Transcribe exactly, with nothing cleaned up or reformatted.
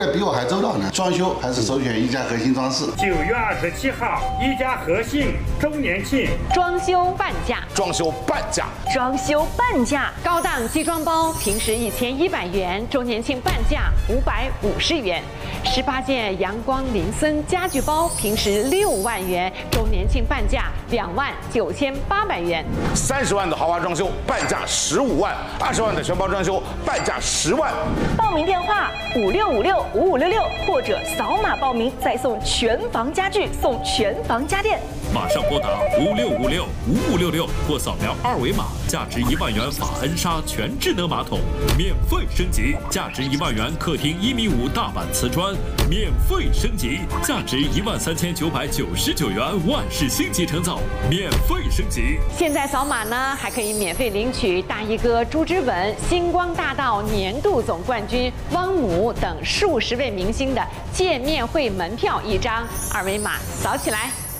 比我还周到呢。装修还是首选一家核心装饰。 九月二十七号，一家核心周年庆， 装修半价， 装修半价， 装修半价， 高档机装包平时一千一百元，周年庆半价五百五十元。十八件阳光林森家具包平时六万元，周年庆半价两万九千八百元。 三十万的豪华装修半价十五万，二十万的全包装修半价十万。 报名电话五六五六五五六六，或者扫码报名，再送全房家具，送全房家电。 马上拨打五六五六五五六六，或扫描二维码，价值一万元法恩莎全智能马桶免费升级，价值一万元客厅一米五大板瓷砖免费升级，价值一万三千九百九十九元万氏星级成造免费升级。 现在扫码呢，还可以免费领取大衣哥朱之文、星光大道年度总冠军汪姆等数十位明星的见面会门票一张，二维码扫起来。